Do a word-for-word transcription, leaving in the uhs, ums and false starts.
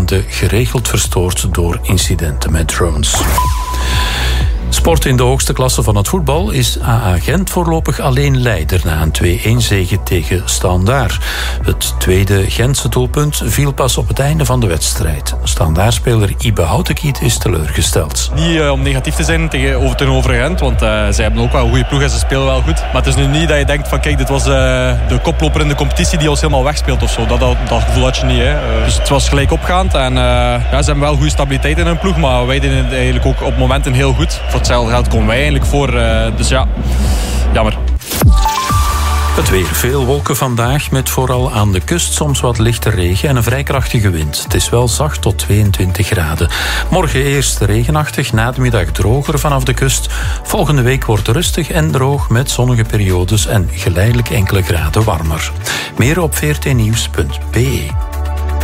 maanden geregeld verstoord door incidenten met drones. Sport in de hoogste klasse van het voetbal is A A Gent voorlopig alleen leider na een twee-een zege tegen Standaard. Het tweede Gentse doelpunt viel pas op het einde van de wedstrijd. Standaardspeler Ibe Houtekiet is teleurgesteld. Niet uh, om negatief te zijn tegenover, tegenover Gent, want uh, zij hebben ook wel een goede ploeg en ze spelen wel goed. Maar het is nu niet dat je denkt van kijk, dit was uh, de koploper in de competitie die ons helemaal wegspeelt of zo. Dat, dat, dat gevoel had je niet. Hè. Uh, dus het was gelijk opgaand en uh, ja, ze hebben wel goede stabiliteit in hun ploeg, maar wij deden het eigenlijk ook op momenten heel goed. Voor hetzelfde geld komen wij eigenlijk voor, uh, dus ja, jammer. Het weer. Veel wolken vandaag met vooral aan de kust soms wat lichte regen en een vrij krachtige wind. Het is wel zacht tot tweeëntwintig graden. Morgen eerst regenachtig, na de middag droger vanaf de kust. Volgende week wordt rustig en droog met zonnige periodes en geleidelijk enkele graden warmer. Meer op v r t nieuws punt b e.